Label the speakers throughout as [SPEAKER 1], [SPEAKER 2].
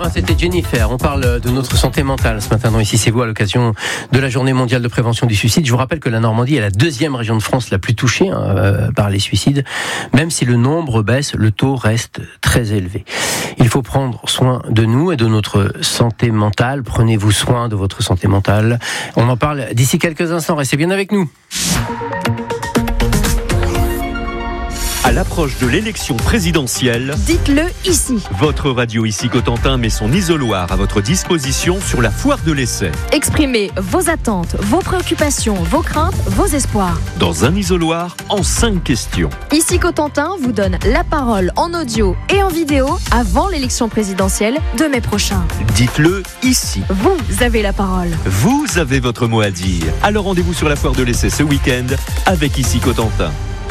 [SPEAKER 1] C'était Jennifer. On parle de notre santé mentale ce matin dans Ici c'est vous à l'occasion de la journée mondiale de prévention du suicide. Je vous rappelle que la Normandie est la deuxième région de France la plus touchée par les suicides. Même si le nombre baisse, le taux reste très élevé. Il faut prendre soin de nous et de notre santé mentale. Prenez-vous soin de votre santé mentale. On en parle d'ici quelques instants. Restez bien avec nous.
[SPEAKER 2] À l'approche de l'élection présidentielle,
[SPEAKER 3] dites-le ici.
[SPEAKER 2] Votre radio Ici Cotentin met son isoloir à votre disposition sur la foire de l'essai.
[SPEAKER 3] Exprimez vos attentes, vos préoccupations, vos craintes, vos espoirs.
[SPEAKER 2] Dans un isoloir, en 5 questions.
[SPEAKER 3] Ici Cotentin vous donne la parole en audio et en vidéo avant l'élection présidentielle de mai prochain.
[SPEAKER 2] Dites-le ici.
[SPEAKER 3] Vous avez la parole.
[SPEAKER 2] Vous avez votre mot à dire. Alors rendez-vous sur la foire de l'essai ce week-end avec Ici Cotentin.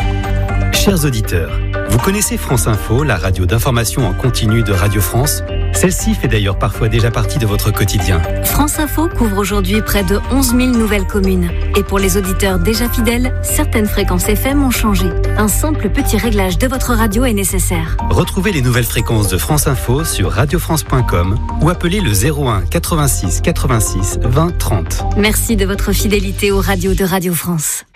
[SPEAKER 4] Chers auditeurs, vous connaissez France Info, la radio d'information en continu de Radio France ? Celle-ci fait d'ailleurs parfois déjà partie de votre quotidien.
[SPEAKER 5] France Info couvre aujourd'hui près de 11 000 nouvelles communes. Et pour les auditeurs déjà fidèles, certaines fréquences FM ont changé. Un simple petit réglage de votre radio est nécessaire.
[SPEAKER 4] Retrouvez les nouvelles fréquences de France Info sur radiofrance.com ou appelez le 01 86 86 20 30.
[SPEAKER 5] Merci de votre fidélité aux radios de Radio France.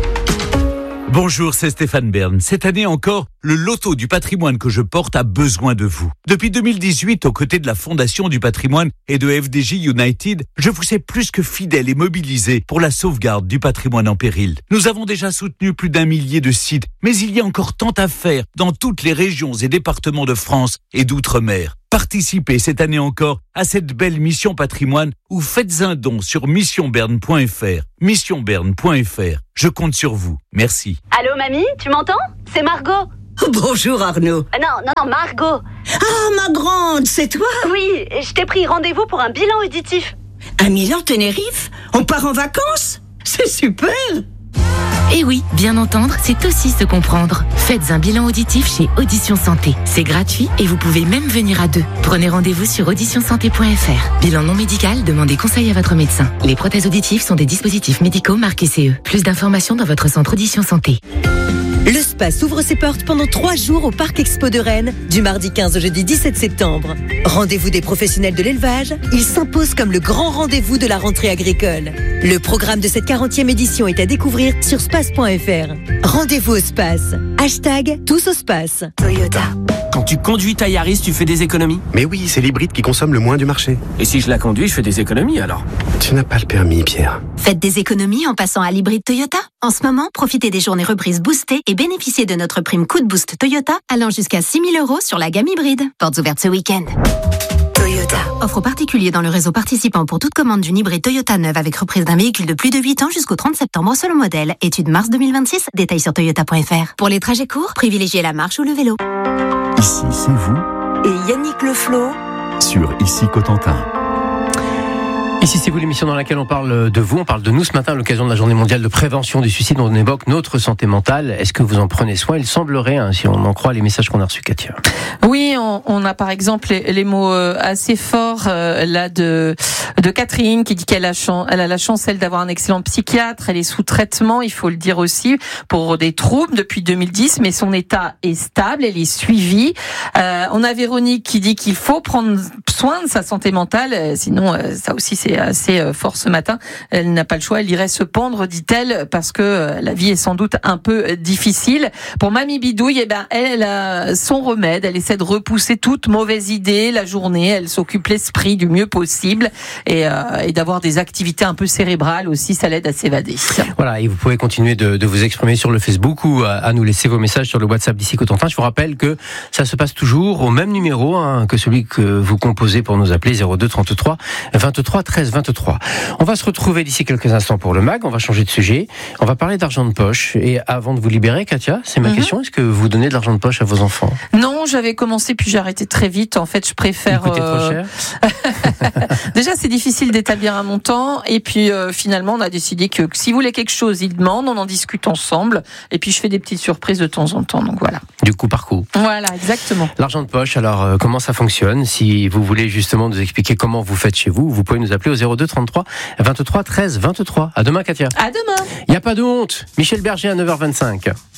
[SPEAKER 6] Bonjour, c'est Stéphane Bern. Cette année encore, le loto du patrimoine que je porte a besoin de vous. Depuis 2018, aux côtés de la Fondation du patrimoine et de FDJ United, je vous sais plus que fidèle et mobilisé pour la sauvegarde du patrimoine en péril. Nous avons déjà soutenu plus d'1 millier de sites, mais il y a encore tant à faire dans toutes les régions et départements de France et d'outre-mer. Participez cette année encore à cette belle mission patrimoine ou faites un don sur missionberne.fr. Missionberne.fr. Je compte sur vous. Merci.
[SPEAKER 7] Allô mamie, tu m'entends ? C'est Margot.
[SPEAKER 8] Bonjour Arnaud.
[SPEAKER 7] Non, Margot.
[SPEAKER 8] Ah, ma grande, c'est toi ?
[SPEAKER 7] Oui, je t'ai pris rendez-vous pour un bilan auditif.
[SPEAKER 8] Un Milan Tenerife ? On part en vacances ? C'est super !
[SPEAKER 9] Et oui, bien entendre, c'est aussi se comprendre. Faites un bilan auditif chez Audition Santé. C'est gratuit et vous pouvez même venir à 2. Prenez rendez-vous sur auditionsanté.fr. Bilan non médical, demandez conseil à votre médecin. Les prothèses auditives sont des dispositifs médicaux marqués CE. Plus d'informations dans votre centre Audition Santé.
[SPEAKER 10] Le SPAS ouvre ses portes pendant 3 jours au Parc Expo de Rennes, du mardi 15 au jeudi 17 septembre. Rendez-vous des professionnels de l'élevage, il s'impose comme le grand rendez-vous de la rentrée agricole. Le programme de cette 40e édition est à découvrir sur spas.fr. Rendez-vous au SPAS. #tous au SPAS.
[SPEAKER 11] Toyota. Quand tu conduis ta Yaris, tu fais des économies ?
[SPEAKER 12] Mais oui, c'est l'hybride qui consomme le moins du marché.
[SPEAKER 11] Et si je la conduis, je fais des économies alors ?
[SPEAKER 12] Tu n'as pas le permis, Pierre.
[SPEAKER 13] Faites des économies en passant à l'hybride Toyota. En ce moment, profitez des journées reprises boostées et bénéficiez de notre prime coup de boost Toyota allant jusqu'à 6 000 € sur la gamme hybride. Portes ouvertes ce week-end. Toyota. Offre aux particuliers dans le réseau participant pour toute commande d'une hybride Toyota neuve avec reprise d'un véhicule de plus de 8 ans jusqu'au 30 septembre selon modèle. Étude mars 2026. Détails sur toyota.fr. Pour les trajets courts, privilégiez la marche ou le vélo.
[SPEAKER 14] Ici, c'est vous.
[SPEAKER 10] Et Yannick Le Flot.
[SPEAKER 14] Sur Ici Cotentin.
[SPEAKER 1] Ici c'est vous, l'émission dans laquelle on parle de vous, on parle de nous ce matin à l'occasion de la journée mondiale de prévention du suicide. On évoque notre santé mentale. Est-ce que vous en prenez soin ? Il semblerait, si on en croit les messages qu'on a reçus, Katia.
[SPEAKER 15] Oui, on a par exemple les mots assez forts là de Catherine qui dit qu'elle a la chance elle d'avoir un excellent psychiatre. Elle est sous traitement, il faut le dire aussi, pour des troubles depuis 2010, mais son état est stable, elle est suivie. On a Véronique qui dit qu'il faut prendre soin de sa santé mentale, sinon ça aussi c'est assez fort ce matin. Elle n'a pas le choix, elle irait se pendre, dit-elle, parce que la vie est sans doute un peu difficile. Pour Mamie Bidouille, elle a son remède, elle essaie de repousser toute mauvaise idée la journée, elle s'occupe l'esprit du mieux possible et d'avoir des activités un peu cérébrales aussi, ça l'aide à s'évader.
[SPEAKER 1] Voilà, et vous pouvez continuer de vous exprimer sur le Facebook ou à nous laisser vos messages sur le WhatsApp d'Ici Cotentin. Je vous rappelle que ça se passe toujours au même numéro que celui que vous composez pour nous appeler, 02 33 23 13 23. On va se retrouver d'ici quelques instants pour le MAG, on va changer de sujet, on va parler d'argent de poche. Et avant de vous libérer, Katia, c'est ma question, est-ce que vous donnez de l'argent de poche à vos enfants ?
[SPEAKER 15] Non, j'avais commencé puis j'ai arrêté très vite. En fait, je préfère...
[SPEAKER 1] Il coûtait trop cher.
[SPEAKER 15] Déjà, c'est difficile d'établir un montant et puis finalement, on a décidé que si vous voulez quelque chose, il demande, on en discute ensemble et puis je fais des petites surprises de temps en temps, donc voilà.
[SPEAKER 1] Du coup par coup.
[SPEAKER 15] Voilà, exactement.
[SPEAKER 1] L'argent de poche, alors comment ça fonctionne ? Si vous voulez justement nous expliquer comment vous faites chez vous, vous pouvez nous appeler au 02 33 23 13 23. À demain, Katia.
[SPEAKER 15] À demain.
[SPEAKER 1] Il n'y a pas de honte. Michel Berger à 9h25.